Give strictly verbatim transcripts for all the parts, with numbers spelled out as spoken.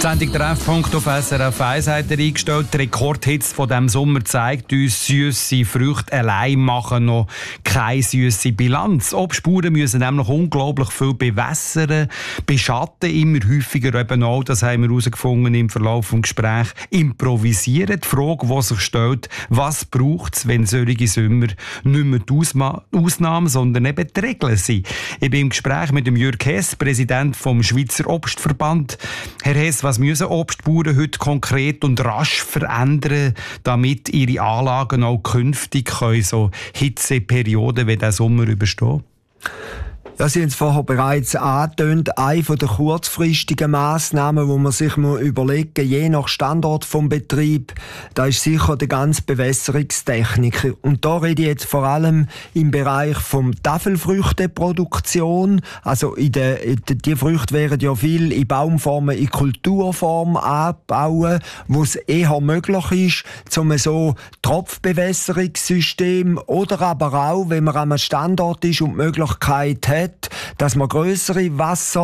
Die Sendung «Treffpunkt» auf S R F eins hat er eingestellt. Die Rekordhitze von diesem Sommer zeigt uns, süsse Früchte allein machen noch keine süsse Bilanz. Obstspuren müssen nämlich unglaublich viel bewässern, beschatten, immer häufiger eben auch, das haben wir herausgefunden im Verlauf des Gesprächs, improvisieren. Die Frage, die sich stellt, was braucht es, wenn solche Sommer nicht mehr die Ausma- Ausnahme, sondern eben die Regeln sind. Ich bin im Gespräch mit dem Jürg Hess, Präsident vom Schweizer Obstverband. Herr Hess, was müssen Obstbauern heute konkret und rasch verändern, damit ihre Anlagen auch künftig können, so Hitzeperioden wie der Sommer überstehen? Ja, Sie haben es vorher bereits angetönt. Eine der kurzfristigen Massnahmen, wo man sich muss überlegen, je nach Standort vom Betrieb, da ist sicher die ganze Bewässerungstechnik. Und da rede ich jetzt vor allem im Bereich vom Tafelfrüchteproduktion. Also in der, die Früchte werden ja viel in Baumformen, in Kulturform anbauen, wo es eher möglich ist, zum so Tropfbewässerungssystem oder aber auch, wenn man an einem Standort ist und die Möglichkeit hat, dass man grössere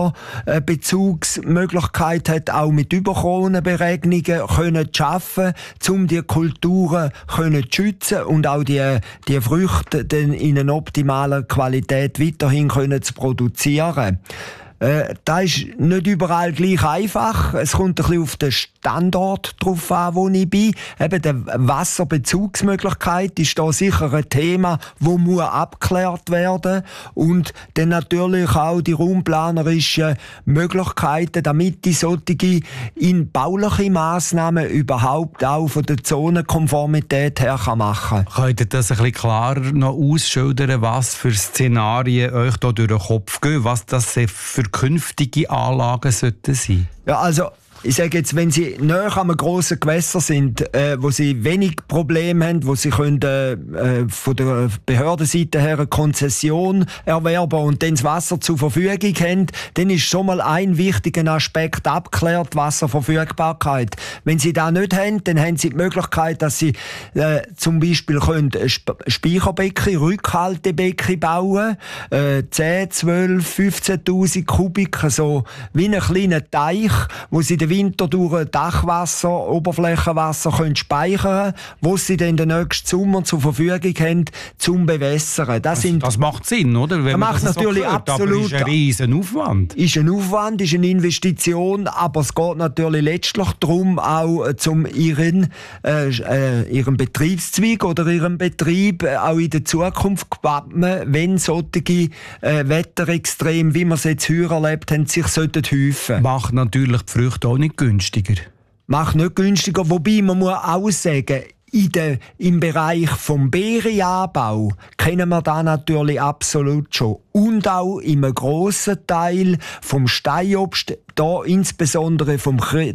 Wasserbezugsmöglichkeit hat, auch mit Überkronenberegnungen können zu schaffen, um die Kulturen können zu schützen und auch die, die Früchte dann in einer optimalen Qualität weiterhin können zu produzieren. Äh, das ist nicht überall gleich einfach. Es kommt ein bisschen auf den Standort drauf an, wo ich bin. Eben die Wasserbezugsmöglichkeit ist da sicher ein Thema, das muss abgeklärt werden. Und dann natürlich auch die raumplanerischen Möglichkeiten, damit die solche in bauliche Massnahmen überhaupt auch von der Zonenkonformität her machen kann. Könnt ihr das ein bisschen klarer noch ausschildern, was für Szenarien euch da durch den Kopf gehen, was das für künftige Anlagen sollten sein? Ja, also ich sage jetzt, wenn Sie näher an einem grossen Gewässer sind, äh, wo Sie wenig Probleme haben, wo Sie können, äh, von der Behördenseite her eine Konzession erwerben und dann das Wasser zur Verfügung haben, dann ist schon mal ein wichtiger Aspekt abgeklärt, Wasserverfügbarkeit. Wenn Sie das nicht haben, dann haben Sie die Möglichkeit, dass Sie äh, zum Beispiel können Sp- Speicherbecken, Rückhaltebecken bauen, äh, zehn, zwölf, fünfzehntausend Kubik, so wie einen kleinen Teich, wo Sie den Winter durch Dachwasser, Oberflächenwasser können speichern, wo sie dann den nächsten Sommer zur Verfügung haben, zum Bewässern. Das, sind, das macht Sinn, oder? Wenn das man macht das natürlich so hört, absolut. Aber ist ein riesen Aufwand. Ist ein Aufwand, ist eine Investition, aber es geht natürlich letztlich darum, auch um ihren, äh, äh, ihren Betriebszweig oder ihren Betrieb äh, auch in der Zukunft zu wappnen, wenn solche äh, Wetterextreme, wie wir es jetzt heuer erlebt haben, sich sollten häufen. Macht natürlich die Früchte auch nicht günstiger. Macht nicht günstiger, wobei man muss auch sagen, in der, im Bereich vom Beerenanbau kennen wir da natürlich absolut schon. Und auch in einem grossen Teil vom Steinobst, da insbesondere vom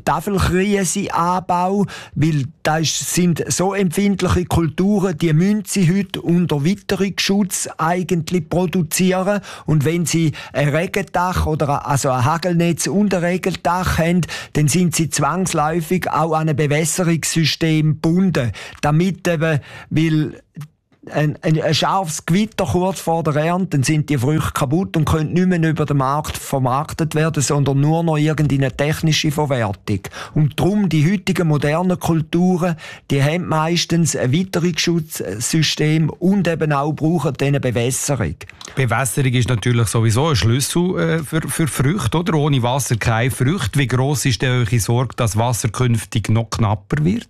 Tafelkrisenanbau, weil das sind so empfindliche Kulturen, die müssen sie heute unter Witterungsschutz eigentlich produzieren. Und wenn sie ein Regendach oder also ein Hagelnetz und ein Regendach haben, dann sind sie zwangsläufig auch an ein Bewässerungssystem gebunden. Damit eben, weil Ein, ein, ein scharfes Gewitter kurz vor der Ernte, dann sind die Früchte kaputt und können nicht mehr über den Markt vermarktet werden, sondern nur noch irgendeine technische Verwertung. Und darum, die heutigen modernen Kulturen, die haben meistens ein Witterungsschutzsystem und eben auch brauchen dann eine Bewässerung. Bewässerung ist natürlich sowieso ein Schlüssel äh, für, für Früchte, oder? Ohne Wasser keine Früchte. Wie gross ist denn eure Sorge, dass Wasser künftig noch knapper wird?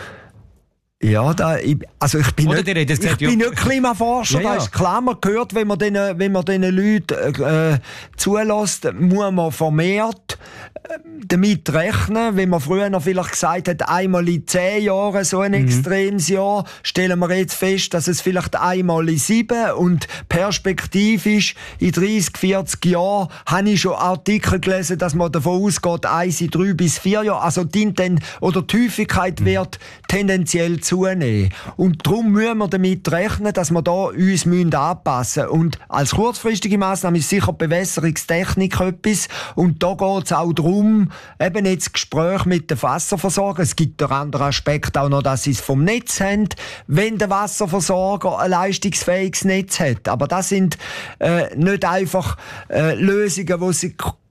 Ja, da, ich, also ich bin, Oder nicht, ich bin nicht Klimaforscher, ja, ja. Das ist klar, man hört, wenn man diesen, wenn man diesen Leuten äh, zulässt, muss man vermehrt äh, damit rechnen. Wenn man früher noch vielleicht gesagt hat, einmal in zehn Jahren so ein mhm. extremes Jahr, stellen wir jetzt fest, dass es vielleicht einmal in sieben und perspektivisch in dreißig, vierzig Jahren habe ich schon Artikel gelesen, dass man davon ausgeht, eins in drei bis vier Jahren, also die, Inten- oder die Häufigkeit mhm. wird tendenziell zunehmen. Und darum müssen wir damit rechnen, dass wir da uns anpassen müssen. Und als kurzfristige Massnahme ist sicher die Bewässerungstechnik etwas. Und da geht es auch darum, eben jetzt Gespräch mit den Wasserversorgern. Es gibt einen anderen Aspekt auch noch, dass sie es vom Netz haben, wenn der Wasserversorger ein leistungsfähiges Netz hat. Aber das sind äh, nicht einfach äh, Lösungen, die sie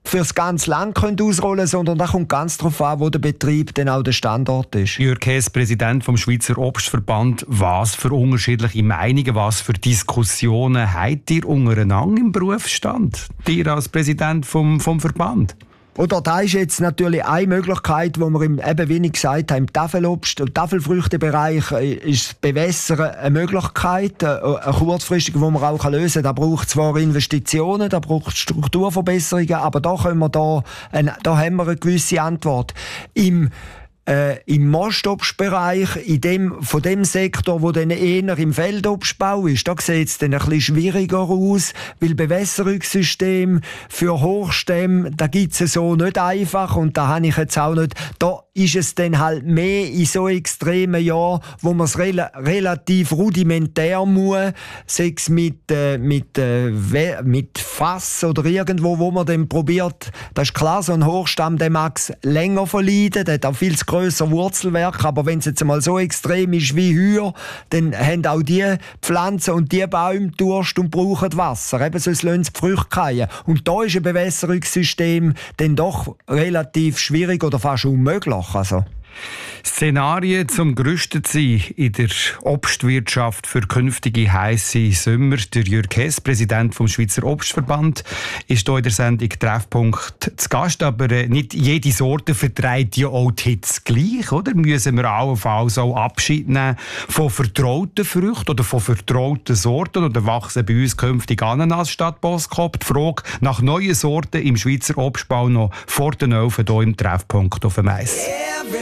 für das ganze Land können ausrollen können, sondern da kommt ganz darauf an, wo der Betrieb dann auch der Standort ist. Jürg Hess, Präsident vom Schweizer Obstverband. Was für unterschiedliche Meinungen, was für Diskussionen habt ihr untereinander im Berufsstand? Ihr als Präsident vom, vom Verband? Oder da ist jetzt natürlich eine Möglichkeit, wo wir im, eben, wie ich gesagt habe, im Tafelobst- und Tafelfrüchtebereich ist Bewässern eine Möglichkeit, eine kurzfristige, die man auch lösen kann. Da braucht es zwar Investitionen, da braucht es Strukturverbesserungen, aber da, können wir da, eine, da haben wir eine gewisse Antwort. Im Äh, im Mostobstbereich, in dem, von dem Sektor, wo dann eher im Feldobstbau ist, da sieht es dann ein bisschen schwieriger aus, weil Bewässerungssystem für Hochstämme, da gibt es so nicht einfach und da habe ich jetzt auch nicht, da ist es dann halt mehr in so extremen Jahren, wo man es rel- relativ rudimentär muss, sei es mit, äh, mit, äh, mit Fass oder irgendwo, wo man dann probiert, das ist klar, so ein Hochstamm, der mag es länger verleiden, der hat auch viel zu grösser Wurzelwerk, aber wenn es jetzt mal so extrem ist wie heuer, dann haben auch die Pflanzen und die Bäume Durst und brauchen Wasser, eben sonst lassen sie die Früchte fallen. Und da ist ein Bewässerungssystem dann doch relativ schwierig oder fast unmöglich. Also. Szenarien zum gerüstet sein in der Obstwirtschaft für künftige heisse Sommer. Der Jürg Hess, Präsident vom Schweizer Obstverband, ist hier in der Sendung Treffpunkt zu Gast. Aber nicht jede Sorte vertreibt ja auch die Hitze gleich, oder? Müssen wir allenfalls auch Abschied nehmen von vertrauten Früchten oder von vertrauten Sorten? Oder wachsen bei uns künftig Ananas statt Boskop? Die Frage nach neuen Sorten im Schweizer Obstbau noch vor den Öfen hier im Treffpunkt auf dem Eis.